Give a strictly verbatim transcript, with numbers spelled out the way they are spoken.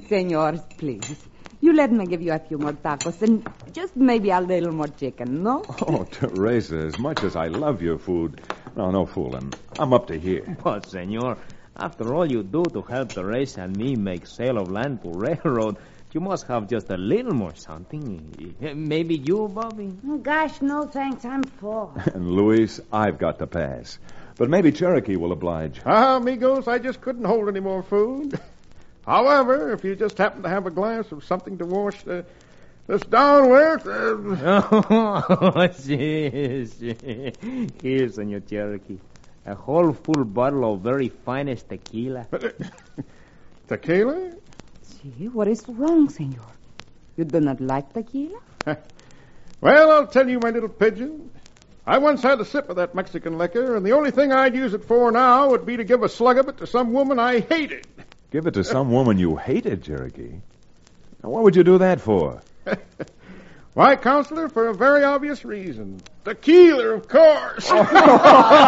Senor, please. You let me give you a few more tacos and just maybe a little more chicken, no? Oh, Teresa, as much as I love your food, no, no fooling. I'm up to here. But, senor, after all you do to help Teresa and me make sale of land to railroad, you must have just a little more something. Maybe you, Bobby? Oh, gosh, no thanks. I'm full. And Luis, I've got to pass. But maybe Cherokee will oblige. Ah, amigos, I just couldn't hold any more food. However, if you just happen to have a glass of something to wash uh, this down with... Uh... Oh, si, si. Here, Senor Cherokee. A whole full bottle of very finest tequila. Uh, tequila? See, what is wrong, senor? You do not like tequila? Well, I'll tell you, my little pigeon. I once had a sip of that Mexican liquor, and the only thing I'd use it for now would be to give a slug of it to some woman I hated. Give it to some woman you hated, Cherokee? Now, what would you do that for? Why, Counselor, for a very obvious reason. Tequila, of course.